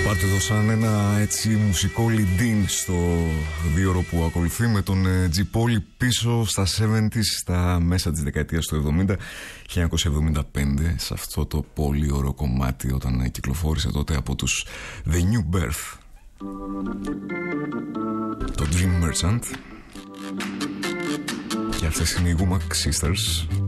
Πάρτε εδώ σαν ένα έτσι μουσικό lead-in στο 2ωρο που ακολουθεί, με τον G. Paul πίσω στα 70's, στα μέσα της δεκαετίας του 70, 1975, σε αυτό το πολύ ωραίο κομμάτι όταν κυκλοφόρησε τότε από τους The New Birth, το Dream Merchant. Και αυτές είναι οι Womack Sisters.